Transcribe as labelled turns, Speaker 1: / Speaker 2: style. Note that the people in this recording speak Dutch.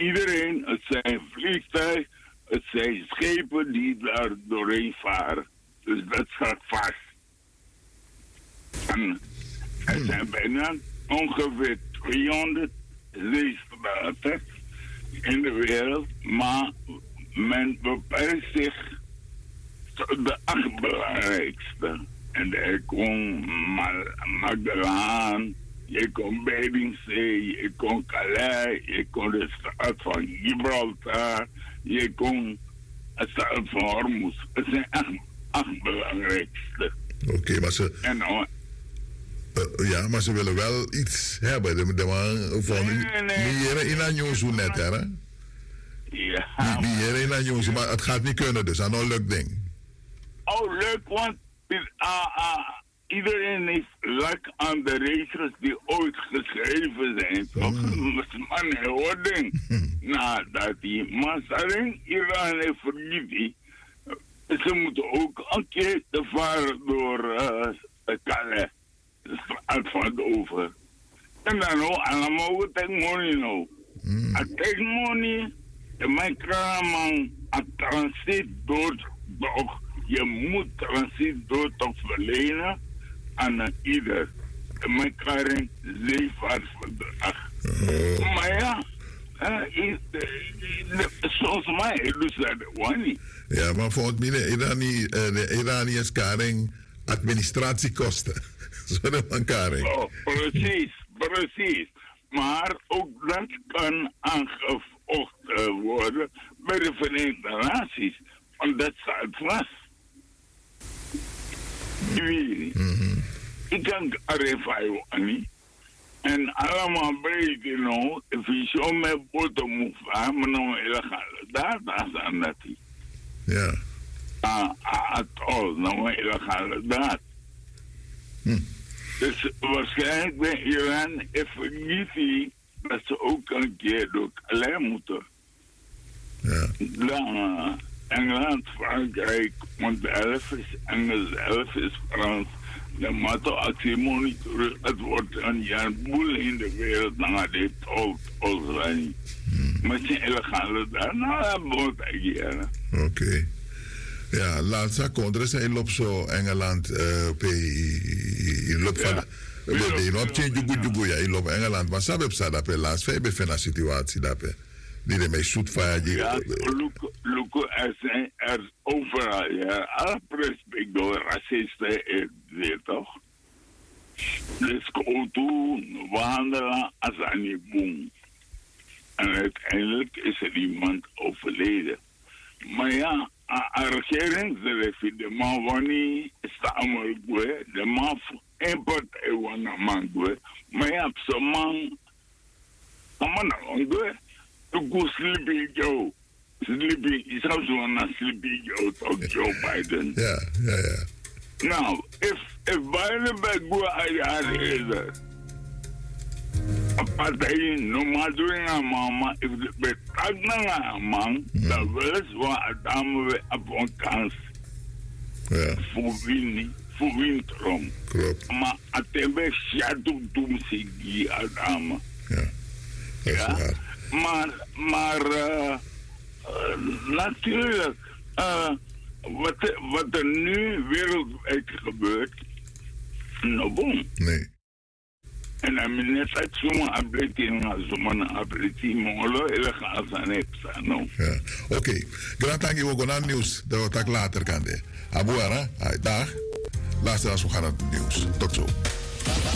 Speaker 1: iedereen, het zijn vliegtuigen, het zijn schepen die daar doorheen varen. Dus dat staat vast. En er zijn bijna ongeveer 200 zeestraten in de wereld, maar men beperkt zich tot de 8 belangrijkste. En daar komt Magellan, je komt Bedingzee, je komt Calais, je komt de straat van Gibraltar, je komt de straat van Hormuz. Het zijn 8 belangrijkste.
Speaker 2: Oké, maar ze...
Speaker 1: En nou,
Speaker 2: ja, maar ze willen wel iets hebben. Nee. Net, hè?
Speaker 1: Ja.
Speaker 2: Maar het gaat niet kunnen, dus dat is een leuk ding.
Speaker 1: Oh, leuk, want iedereen heeft lak aan de regels die ooit geschreven zijn, toch? Dat is maar een heel ding. Nadat die Masaring Iran heeft vergeten, ze moeten ook een keer te varen door Calais. De straat van de over. En dan ook allemaal wat ik money nou. Ik money, mijn kraman, a transit door toch. Je moet transit door toch verlenen aan ieder. Mijn kraring zeevaartverdrag. Maar ja, zoals mij, dus dat gewoon niet.
Speaker 2: Ja, maar volgens mij de Iraniërs karing administratiekosten.
Speaker 1: Oh, precies. Maar ook dat kan aangevochten worden bij de Verenigde Naties. Want dat staat vast. Ik kan arriveren niet. En allemaal breed, als je zo met boter moet varen, maar dan illegale data aan dat.
Speaker 2: Ja.
Speaker 1: At all, nou illegale data. Dus waarschijnlijk bij Iran vergeten dat ze ook een keer door Calais moeten.
Speaker 2: Ja.
Speaker 1: Dan Engeland, Frankrijk, want de 11 is Engels, 11 is Frans. De motto-actie monitor, het wordt een jaar boel in de wereld, dan dit tol zijn. Met zijn illegale daar, nou dat moet eigenlijk.
Speaker 2: Oké. Ja, laatst contra zijn lop zo Engeland lop van de lop change ja lop Engeland maar sabep sa dape laatst vijf bevind situatie dape die de mij zoet van
Speaker 1: ja look er overal ja alle respect door racisten weer toch dus go to wandelen als aan die boom en uiteindelijk is er iemand overleden maar ja a regering ze de man wanneer staan we de man import ewana man we maar ja zo man ongo to go sleeping is also na sleeping Joe talk Joe Biden
Speaker 2: ja
Speaker 1: now if Biden back go I partij no maar doen aan mama if de betag na man dat was wat dan we op een kans voor wintrom
Speaker 2: klopt
Speaker 1: maar atembe shadow doen zich die adama
Speaker 2: ja
Speaker 1: maar natuurlijk wat er nu wereldwijd gebeurt nou bon
Speaker 2: nee.
Speaker 1: En dan is net uit zo'n ableting als zo'n ableting, maar illegaal zijn het no.
Speaker 2: Ja, oké. Graag je ook naar nieuws dat we later kan de. Abuara, dag. Laatste als we gaan naar het nieuws. Tot zo.